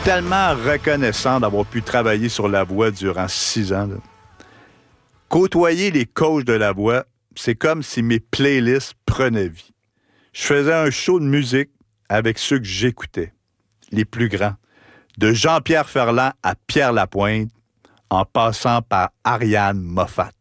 suis tellement reconnaissant d'avoir pu travailler sur La Voix durant 6 ans. Là. Côtoyer les coachs de La Voix, c'est comme si mes playlists prenaient vie. Je faisais un show de musique avec ceux que j'écoutais, les plus grands, de Jean-Pierre Ferland à Pierre Lapointe, en passant par Ariane Moffat.